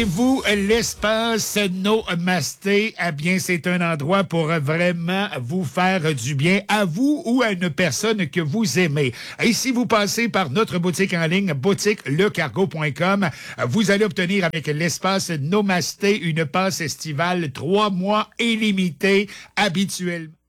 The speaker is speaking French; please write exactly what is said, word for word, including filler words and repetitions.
Vous, l'espace Nomasté, eh bien, c'est un endroit pour vraiment vous faire du bien à vous ou à une personne que vous aimez. Et si vous passez par notre boutique en ligne, boutique le cargo point com, vous allez obtenir avec l'espace Nomasté une passe estivale trois mois illimitée habituellement.